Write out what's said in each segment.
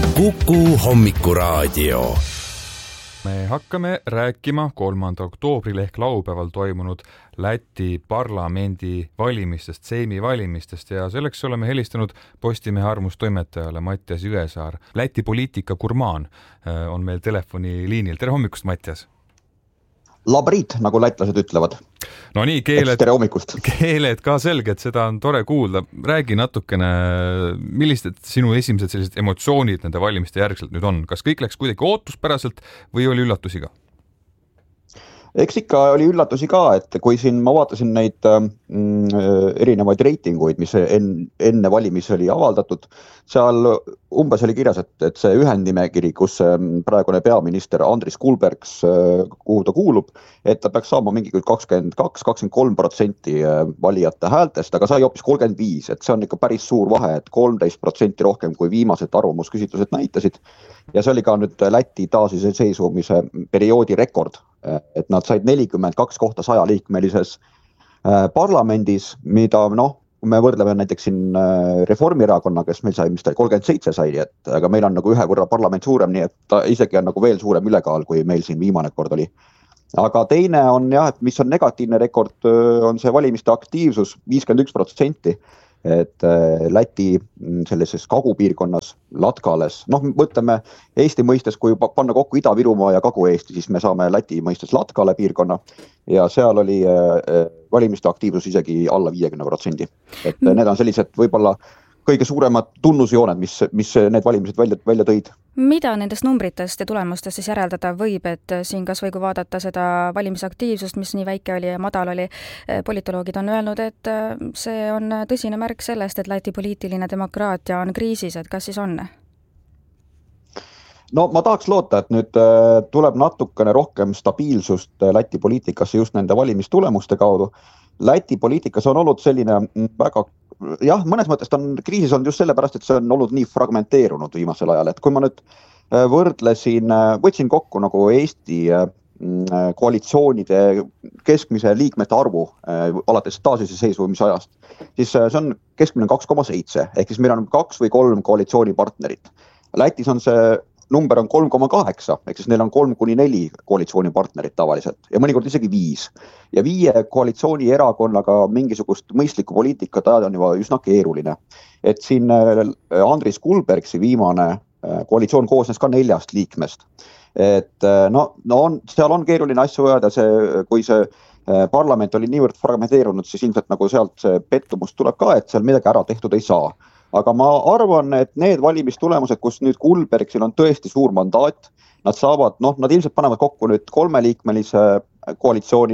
Kuku Hommikuraadio. Me hakkame rääkima 3. oktoobril ehk laupäeval toimunud Läti parlamendi valimistest, Seimi valimistest ja selleks oleme helistanud Postimehe arvamustoimetajale Mattias Jõesaar. Läti poliitika gurmaan on meil telefoniliinil. Tere hommikust, Mattias! Labrit, nagu lätlased ütlevad. No nii, keeled ka selged, seda on tore kuulda. Räägi natukene, millised sinu esimesed sellised emotsioonid nende valimiste järgselt nüüd on? Kas kõik läks kuidagi ootuspäraselt või oli üllatusi ka? Eks ikka oli üllatusi ka, et kui siin ma vaatasin neid erinevaid reitinguid, mis enne valimisi oli avaldatud, seal umbes oli kirjas, et see ühendnimekiri, kus praegune peaminister Andris Kulbergs, kuhu ta kuulub, et ta peaks saama mingi 22-23% valijate häältest, aga sai hoopis 35%, et see on ikka päris suur vahe, et 13% rohkem kui viimased arvamusküsitlused näitasid. Ja see oli ka nüüd Läti taasiseseisvumise perioodi rekord, et nad said 42 kohta 100 liikmelises parlamendis, mida kui me võrdleme näiteks siin Reformierakonna, kes meil sai, mis ta 37 sai, aga meil on nagu ühe võrra parlament suurem, nii et ta isegi on nagu veel suurem ülekaal, kui meil siin viimane kord oli. Aga teine on jah, et mis on negatiivne rekord, on see valimiste aktiivsus 51%, et Läti sellises kagupiirkonnas Latkales, võtame Eesti mõistes, kui panna kokku Ida-Virumaa ja Kagu-Eesti, siis me saame Läti mõistes Latkale piirkonna ja seal oli valimiste aktiivsus isegi alla 50%. Et need on sellised võib-olla kõige suuremad tunnusjooned, mis need valimised välja tõid. Mida nendest numbritest ja tulemustest siis järeldada võib, et siin kas või kui vaadata seda valimisaktiivsust, mis nii väike oli ja madal oli, politoloogid on öelnud, et see on tõsine märk sellest, et Läti poliitiline demokraatia on kriisis, et kas siis on? No ma tahaks loota, et nüüd tuleb natukene rohkem stabiilsust Läti poliitikasse just nende valimistulemuste kaudu. Läti poliitikas on olnud selline väga, jah, mõnes mõttes on kriisis on just sellepärast, et see on olnud nii fragmenteerunud viimasel ajal, et kui ma nüüd võtsin kokku nagu Eesti koalitsioonide keskmise liikmete arvu alates taasiseseisvumise ajast, siis see on keskmine 2,7, ehk siis meil on 2 või 3 koalitsioonipartnerit. Lätis on see number on 3,8, ehk siis neil on 3-4 koalitsioonipartnerit tavaliselt ja mõnikord isegi 5. Ja 5 koalitsioonierakonnaga mingisugust mõistlikku poliitikat ajada on juba üsna keeruline. Et siin Andris Kulbergsi viimane koalitsioon koosnes ka 4 liikmest. Et seal on keeruline asju ajada, kui see parlament oli niivõrd fragmenteerunud, siis ilmselt nagu sealt see pettumus tuleb ka, et seal midagi ära tehtud ei saa. Aga ma arvan, et need valimistulemused, kus nüüd Kulbergsil on tõesti suur mandaat, nad saavad, nad ilmselt panevad kokku nüüd 3-liikmelise koalitsiooni,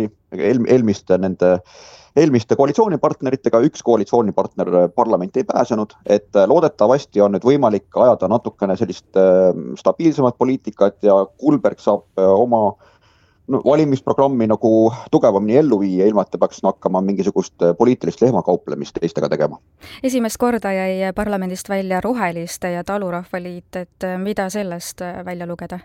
eelmiste koalitsioonipartneritega, 1 koalitsioonipartner parlamenti ei pääsenud, et loodetavasti on nüüd võimalik ajada natukene sellist stabiilsemat poliitikat ja Kulberg saab oma valimisprogrammi nagu tugevamini ellu viia, ilma et ta peaks hakkama mingisugust poliitilist lehmakauplemist teistega tegema. Esimest korda jäi parlamendist välja Roheliste ja Talurahvaliit, et mida sellest välja lugeda?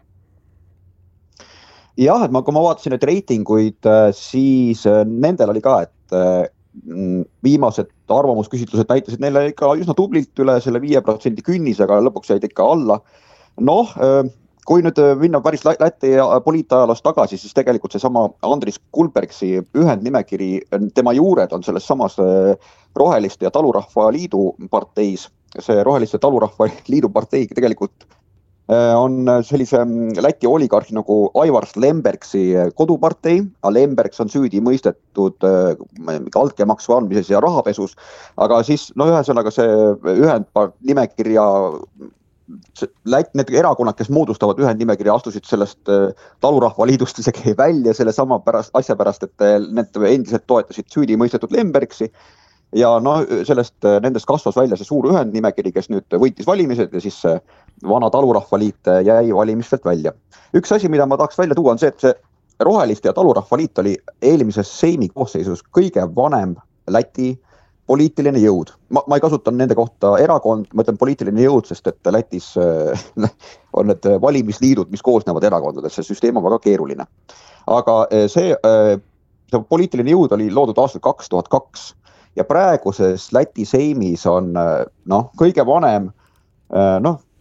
Jah, et kui ma vaatasin neid reitinguid, siis nendel oli ka, et viimased arvamusküsitlused näitasid neile ikka üsna tublilt üle selle 5% künnis, aga lõpuks jäid ikka alla. Kui nüüd minna päris Läti poliitajalast tagasi, siis tegelikult seesama Andris Kulbergsi ühendnimekiri, tema juured on selles samas Roheliste ja Talurahvaliidu parteis. See Roheliste ja Talurahvaliidu partei tegelikult on sellise Läti oligarhi nagu Aivars Lembergsi kodupartei. Lembergs on süüdi mõistetud altkäemaksu andmises ja rahapesus, aga siis ühesõnaga see ühendnimekirja need erakonnad, kes moodustavad ühendnimekirja, astusid sellest Talurahvaliidust isegi välja selle sama asja pärast, et need endiselt toetasid süüdi mõistetud Lembergsi ja nendest kasvas välja see suur ühendnimekiri, kes nüüd võitis valimised ja siis vana Talurahvaliit jäi valimistelt välja. Üks asi, mida ma tahaks välja tuua, on see, et see Roheliste ja Talurahvaliit oli eelmises Seimi koosseisus kõige vanem Läti poliitiline jõud. Ma ei kasuta nende kohta erakond, ma ütlen poliitiline jõud, sest et Lätis on need valimisliidud, mis koosnevad erakondades, see süsteem on väga keeruline. Aga see poliitiline jõud oli loodud aastal 2002 ja praeguses Läti Seimis on kõige vanem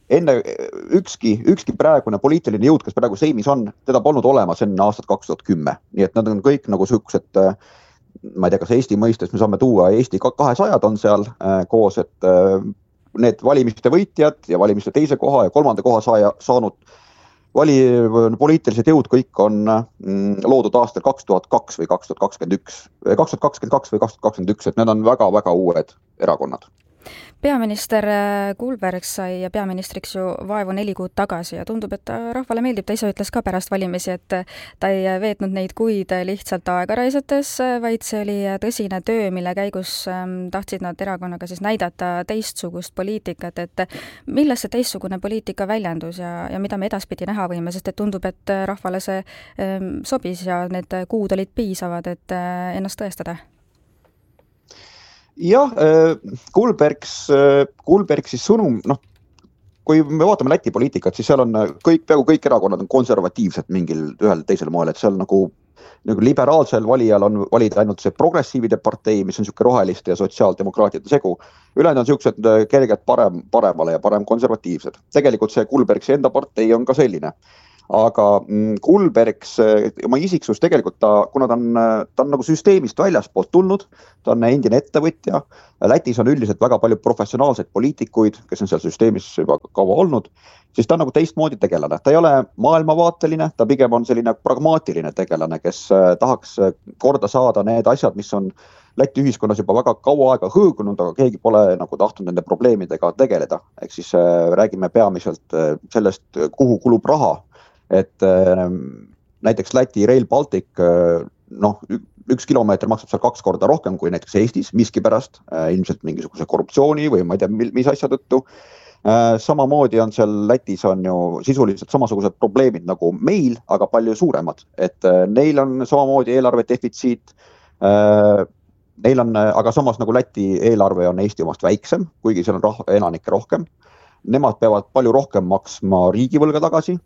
enne ükski praegune poliitiline jõud, kes praegu seimis on, teda polnud olemas enne aastat 2010. Nii et nad on kõik nagu sellised, ma ei tea, kas Eesti mõistes me saame tuua, Eesti 200 on seal koos, et need valimiste võitjad ja valimiste teise koha ja kolmanda koha saanud poliitilised jõud kõik on loodud aastal 2002 või 2022 või 2021, et need on väga-väga uued erakonnad. Peaminister Kuulberg sai peaministriks ju vaevu 4 kuud tagasi ja tundub, et rahvale meeldib, ta ise ütles ka pärast valimisi, et ta ei veetnud neid kuid lihtsalt aega raisates, vaid see oli tõsine töö, mille käigus tahtsid nad erakonnaga siis näidata teistsugust poliitikat, et milles see teistsugune poliitika väljendus ja mida me edaspidi näha võime, sest et tundub, et rahvale see sobis ja need kuud olid piisavad, et ennast tõestada. Jah, Kuulbergsi sõnum, kui me vaatame Läti poliitikat, siis seal on peaaegu kõik erakonnad on konservatiivsed mingil ühel teisel moel, et seal nagu liberaalsel valijal on valida ainult see progressiivide partei, mis on niisugune roheliste ja sotsiaaldemokraatide segu. Ülejäänud on niisugused kerged paremale ja parem konservatiivsed. Tegelikult see Kuulbergsi enda partei on ka selline. Aga Kuulbergs, oma isiksus tegelikult, kuna ta on nagu süsteemist väljaspoolt tulnud, ta on endine ettevõtja, Lätis on üldiselt väga palju professionaalseid poliitikuid, kes on seal süsteemis juba kaua olnud, siis ta on nagu teistmoodi tegelane. Ta ei ole maailmavaateline, ta pigem on selline pragmaatiline tegelane, kes tahaks korda saada need asjad, mis on Läti ühiskonnas juba väga kaua aega hõõgunud, aga keegi pole nagu tahtnud nende probleemidega tegeleda. Ehk siis räägime peamiselt sellest, kuhu kulub raha. Et näiteks Läti Rail Baltic, 1 kilomeeter maksab seal 2 korda rohkem kui näiteks Eestis, miskipärast, ilmselt mingisuguse korruptsiooni või ma ei tea, mis asja tõttu. Samamoodi on seal Lätis on ju sisuliselt samasugused probleemid nagu meil, aga palju suuremad. Et neil on samamoodi eelarve defitsiit, neil on, aga samas nagu Läti eelarve on Eesti omast väiksem, kuigi seal on elanikke rohkem. Nemad peavad palju rohkem maksma riigivõlga tagasi.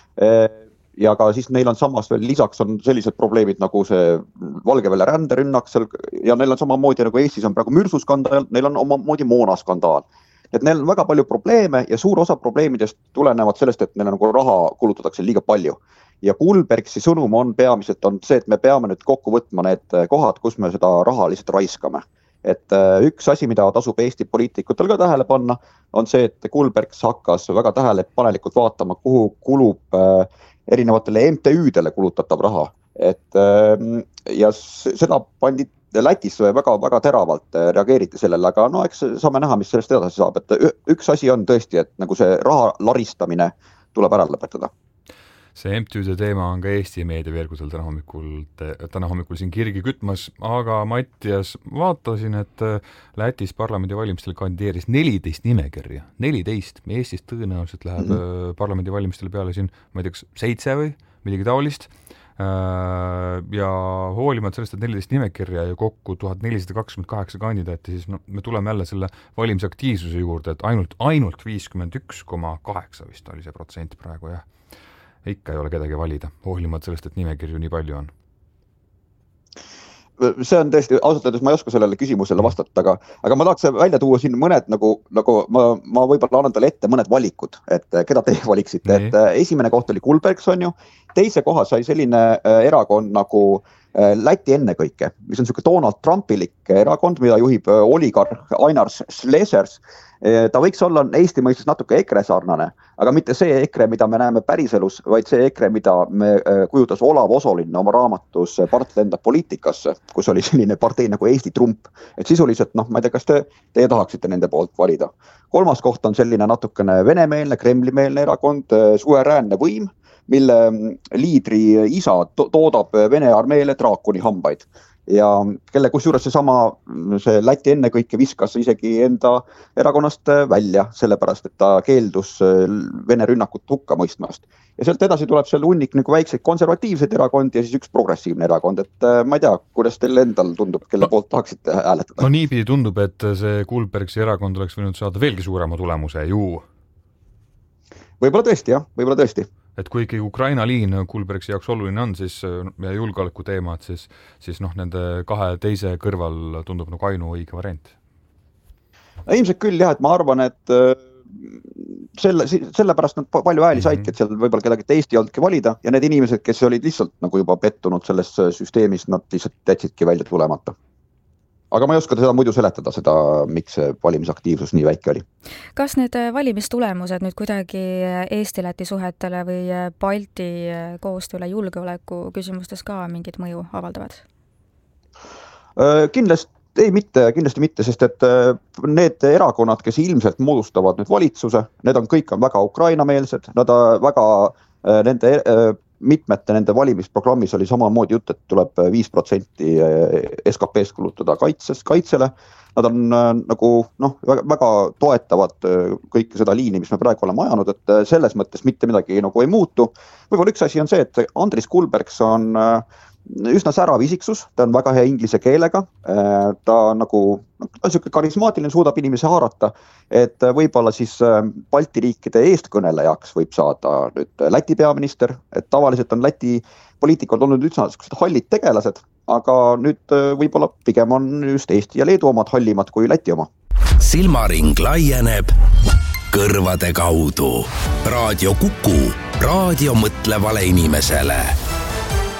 Ja ka siis neil on samas veel lisaks on sellised probleemid nagu see Valgevene ränderünnak seal ja neil on samamoodi nagu Eestis on praegu mürsuskandaal, neil on omamoodi moonaskandaal. Et neil on väga palju probleeme ja suur osa probleemidest tulenevad sellest, et neil nagu raha kulutatakse liiga palju. Ja Kuulbergsi sõnum on peamiselt on see, et me peame nüüd kokku võtma need kohad, kus me seda raha lihtsalt raiskame. Et üks asi, mida tasub Eesti poliitikutel ka tähele panna, on see, et Kuulbergs hakkas väga tähelepanelikult vaatama, kuhu kulub erinevatele MTÜ-dele kulutatav raha. Et, ja seda pandi Lätis väga teravalt reageeriti sellele, aga eks saame näha, mis sellest edasi saab. Et üks asi on tõesti, et nagu see raha laristamine tuleb ära lõpetada. See MTÜ-de teema on ka Eesti meediaveergudel täna hommikul siin kirgi kütmas, aga Mattias, vaatasin, et Lätis parlamendivalimistel kandideeris 14 nimekirja. 14. Eestis tõenäoliselt läheb parlamendivalimistele peale siin, ma ei tea, 7 või midagi taolist. Ja hoolimata sellest, et 14 nimekirja ja kokku 1428 kandidaati, siis me tuleme jälle selle valimisaktiivsuse juurde, et ainult 51,8 vist oli see protsent praegu, jah. Ikka ei ole kedagi valida, hoolimata sellest, et nimekirju nii palju on. See on tõesti, ausalt öeldes ma ei oska sellele küsimusele vastata, aga ma tahaks välja tuua siin mõned, nagu ma võib-olla annan talle ette mõned valikud, et keda teie valiksite. Et esimene koht oli Kuulbergs on ju, teise koha sai selline erakond nagu Läti ennekõike, mis on niisugune Donald Trumpilik erakond, mida juhib oligarh Ainar Šlesers. Ta võiks olla Eesti mõistes natuke EKRE sarnane, aga mitte see EKRE, mida me näeme päriselus, vaid see EKRE, mida me kujutas Olav Osolinna oma raamatus Part lendab poliitikasse, kus oli selline partei nagu Eesti Trump. Et sisuliselt, ma ei tea, kas teie tahaksite nende poolt valida. Kolmas koht on selline natukene venemeelne, kremlimeelne erakond, suveräänne võim, mille liidri isa toodab Vene armeele draakoni hambaid. Ja kelle kusjuures see Läti ennekõike viskas isegi enda erakonnast välja, sellepärast, et ta keeldus Vene rünnakut hukka mõistmast. Ja sealt edasi tuleb seal hunnik nagu väikseid konservatiivseid erakondi ja siis üks progressiivne erakond. Et ma ei tea, kuidas teil endal tundub, kelle poolt tahaksite hääletada? No niipidi tundub, et see Kuulbergsi erakond oleks võinud saada veelgi suurema tulemuse ju. Võib-olla tõesti, jah, võib-olla tõesti. Et kui ikkagi Ukraina liin Kuulbergsi jaoks oluline on, siis ja julgeoleku teemad, siis nende kahe teise kõrval tundub nagu ainu õige variant. Ilmselt küll jah, et ma arvan, et sellepärast nad palju hääli saidki, et seal võib-olla kedagi teist ei olnudki valida ja need inimesed, kes olid lihtsalt nagu juba pettunud selles süsteemis, nad lihtsalt jätsidki välja tulemata. Aga ma ei oska seda muidu seletada, miks see valimisaktiivsus nii väike oli. Kas need valimistulemused nüüd kuidagi Eesti-Läti suhetele või Balti koostööle julgeoleku küsimustes ka mingit mõju avaldavad? Kindlasti mitte, sest et need erakonnad, kes ilmselt moodustavad nüüd valitsuse, need kõik on väga Ukraina-meelsed, nende mitmete nende valimisprogrammis oli samamoodi jutt, et tuleb 5% SKP-st kulutada kaitsele. Nad on väga toetavad kõike seda liini, mis me praegu oleme ajanud, et selles mõttes mitte midagi nagu ei muutu. Võib-olla üks asi on see, et Andris Kulbergs on üsna särav isiksus, ta on väga hea inglise keelega, ta on karismaatiline, suudab inimese haarata, et võib-olla siis Balti riikide eestkõnelejaks võib saada nüüd Läti peaminister, et tavaliselt on Läti poliitikud olnud üsna hallid tegelased, aga nüüd võib-olla pigem on just Eesti ja Leedu omad hallimad kui Läti oma. Silmaring laieneb kõrvade kaudu. Raadio Kuku, raadio mõtlevale inimesele.